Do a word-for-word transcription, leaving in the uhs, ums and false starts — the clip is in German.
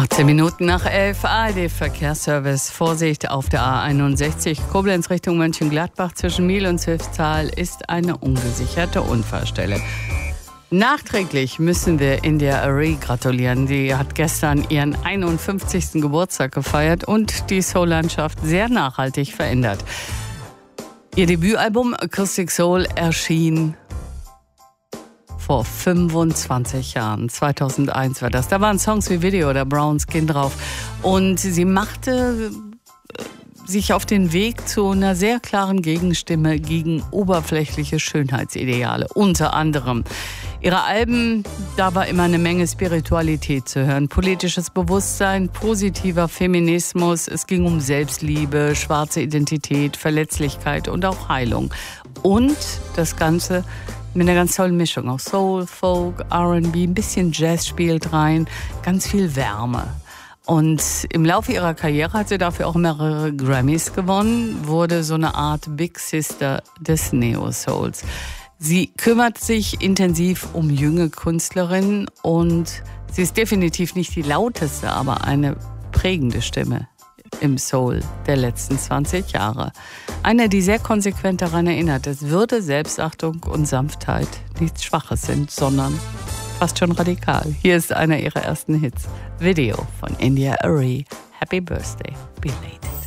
achtzehn Minuten nach elf, A R D-Verkehrsservice. Vorsicht auf der A einundsechzig, Koblenz Richtung Mönchengladbach zwischen Miel und Zwiftstal ist eine ungesicherte Unfallstelle. Nachträglich müssen wir India Arie gratulieren. Die hat gestern ihren einundfünfzigsten Geburtstag gefeiert und die Soul-Landschaft sehr nachhaltig verändert. Ihr Debütalbum Acoustic Soul erschien vor fünfundzwanzig Jahren, zweitausendeins war das. Da waren Songs wie Video oder Brown Skin drauf. Und sie machte sich auf den Weg zu einer sehr klaren Gegenstimme gegen oberflächliche Schönheitsideale, unter anderem. Ihre Alben, da war immer eine Menge Spiritualität zu hören. Politisches Bewusstsein, positiver Feminismus. Es ging um Selbstliebe, schwarze Identität, Verletzlichkeit und auch Heilung. Und das Ganze mit einer ganz tollen Mischung aus Soul, Folk, R and B, ein bisschen Jazz spielt rein, ganz viel Wärme. Und im Laufe ihrer Karriere hat sie dafür auch mehrere Grammys gewonnen, wurde so eine Art Big Sister des Neo-Souls. Sie kümmert sich intensiv um junge Künstlerinnen und sie ist definitiv nicht die lauteste, aber eine prägende Stimme im Soul der letzten zwanzig Jahre. Eine, die sehr konsequent daran erinnert, dass Würde, Selbstachtung und Sanftheit nichts Schwaches sind, sondern fast schon radikal. Hier ist einer ihrer ersten Hits, Video von India Arie. Happy Birthday, belated.